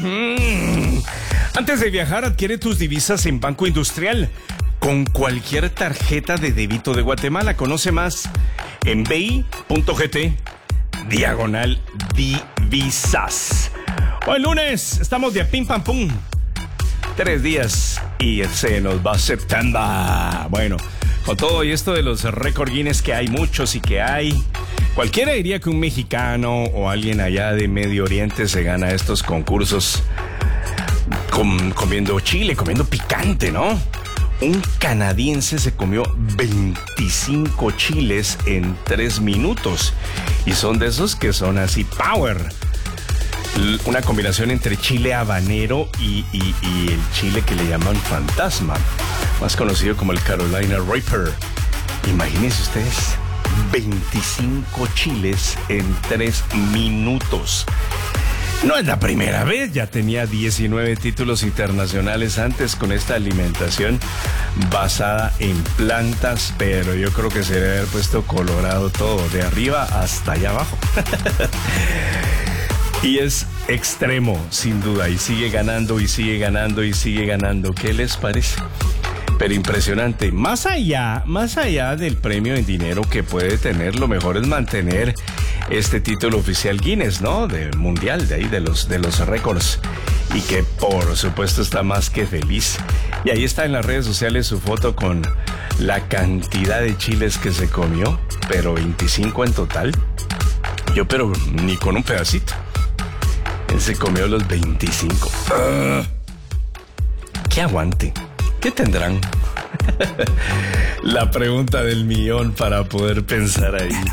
Antes de viajar, adquiere tus divisas en Banco Industrial con cualquier tarjeta de débito de Guatemala. Conoce más en BI.gt/divisas. Hoy lunes estamos de pim pam pum. 3 días y se nos va septiembre. Bueno, con todo y esto de los récord Guinness, que hay muchos y que hay, cualquiera diría que un mexicano o alguien allá de Medio Oriente se gana estos concursos comiendo chile, comiendo picante, ¿no? Un canadiense se comió 25 chiles en 3 minutos. Y son de esos que son así power. Una combinación entre chile habanero y el chile que le llaman fantasma, más conocido como el Carolina Reaper. Imagínense ustedes, 25 chiles en 3 minutos. No es la primera vez, ya tenía 19 títulos internacionales antes con esta alimentación basada en plantas, pero yo creo que se debe haber puesto colorado todo, de arriba hasta allá abajo. Y es extremo, sin duda, y sigue ganando, y sigue ganando, y sigue ganando. ¿Qué les parece? Pero impresionante. Más allá del premio en dinero que puede tener, lo mejor es mantener este título oficial Guinness, ¿no? De mundial, de ahí, de los récords. Y que por supuesto está más que feliz. Y ahí está en las redes sociales su foto con la cantidad de chiles que se comió, pero 25 en total. Yo, pero ni con un pedacito. Él se comió los 25. ¡Qué aguante! ¿Qué tendrán? La pregunta del millón para poder pensar ahí.